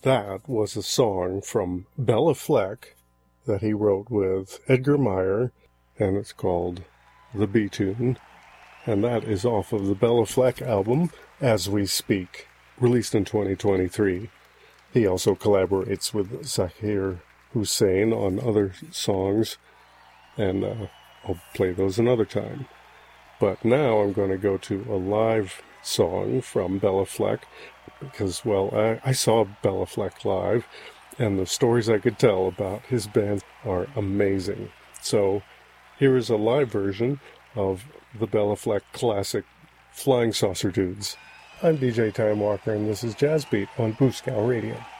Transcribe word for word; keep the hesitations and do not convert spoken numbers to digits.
That was a song from Bela Fleck that he wrote with Edgar Meyer, and it's called The B-Tune, and that is off of the Bela Fleck album, As We Speak, released in twenty twenty-three. He also collaborates with Zakir Hussain on other songs, and uh, I'll play those another time. But now I'm going to go to a live song from Bela Fleck, because, well, I, I saw Bela Fleck live, and the stories I could tell about his band are amazing. So here is a live version of the Bela Fleck classic, Flying Saucer Dudes. I'm D J Time Walker, and this is Jazz Beat on Boost Scout Radio.